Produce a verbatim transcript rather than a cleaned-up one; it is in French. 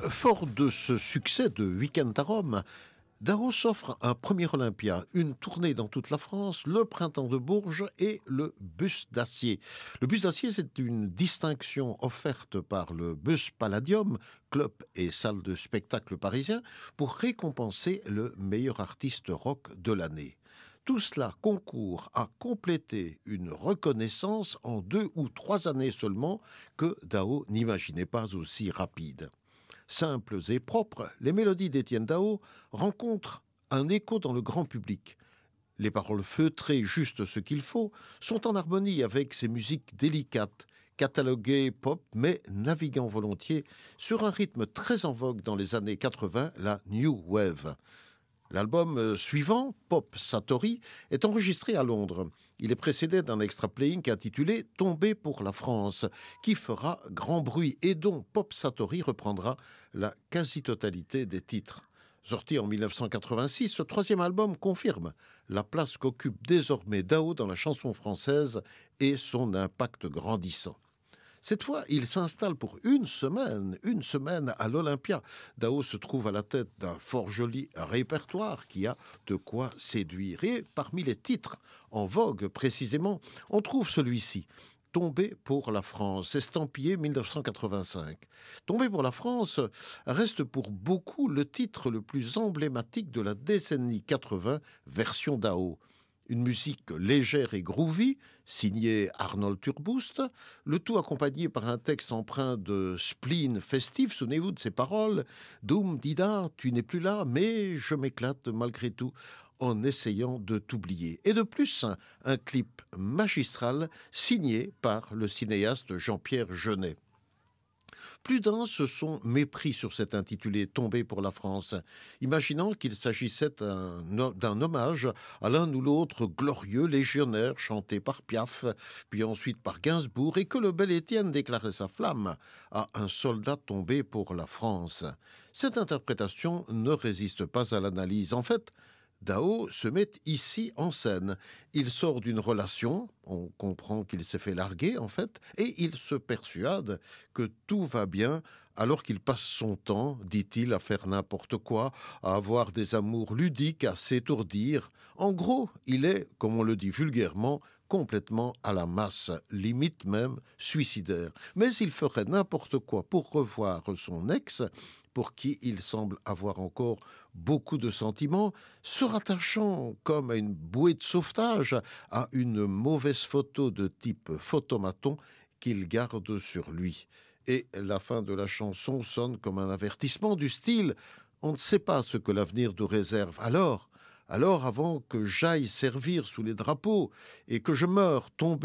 Fort de ce succès de Week-end à Rome, Dao s'offre un premier Olympia, une tournée dans toute la France, le Printemps de Bourges et le Bus d'Acier. Le Bus d'Acier, c'est une distinction offerte par le Bus Palladium, club et salle de spectacle parisien, pour récompenser le meilleur artiste rock de l'année. Tout cela concourt à compléter une reconnaissance en deux ou trois années seulement que Dao n'imaginait pas aussi rapide. Simples et propres, les mélodies d'Étienne Dao rencontrent un écho dans le grand public. Les paroles feutrées, juste ce qu'il faut, sont en harmonie avec ces musiques délicates, cataloguées pop, mais naviguant volontiers sur un rythme très en vogue dans les années quatre-vingts, la New Wave. L'album suivant, Pop Satori, est enregistré à Londres. Il est précédé d'un extra playing intitulé « Tomber pour la France » qui fera grand bruit et dont Pop Satori reprendra la quasi-totalité des titres. Sorti en dix-neuf cent quatre-vingt-six, ce troisième album confirme la place qu'occupe désormais Dao dans la chanson française et son impact grandissant. Cette fois, il s'installe pour une semaine, une semaine à l'Olympia. Dao se trouve à la tête d'un fort joli répertoire qui a de quoi séduire. Et parmi les titres en vogue précisément, on trouve celui-ci. Tomber pour la France, estampillé dix-neuf cent quatre-vingt-cinq. Tomber pour la France reste pour beaucoup le titre le plus emblématique de la décennie quatre-vingts, version Dao. Une musique légère et groovy, signée Arnold Turboust, le tout accompagné par un texte empreint de spleen festif. Souvenez-vous de ces paroles. « Doum, dida, tu n'es plus là, mais je m'éclate malgré tout en essayant de t'oublier. » Et de plus, un, un clip magistral signé par le cinéaste Jean-Pierre Jeunet. Plus d'un se sont mépris sur cet intitulé « Tomber pour la France », imaginant qu'il s'agissait d'un hommage à l'un ou l'autre glorieux légionnaire chanté par Piaf, puis ensuite par Gainsbourg, et que le bel Étienne déclarait sa flamme à un soldat tombé pour la France. Cette interprétation ne résiste pas à l'analyse. En fait, Dao se met ici en scène. Il sort d'une relation, on comprend qu'il s'est fait larguer en fait, et il se persuade que tout va bien alors qu'il passe son temps, dit-il, à faire n'importe quoi, à avoir des amours ludiques, à s'étourdir. En gros, il est, comme on le dit vulgairement, complètement à la masse, limite même suicidaire. Mais il ferait n'importe quoi pour revoir son ex, pour qui il semble avoir encore beaucoup de sentiments, se rattachant comme à une bouée de sauvetage à une mauvaise photo de type photomaton qu'il garde sur lui. Et la fin de la chanson sonne comme un avertissement du style « On ne sait pas ce que l'avenir nous réserve. Alors, alors avant que j'aille servir sous les drapeaux et que je meure tombé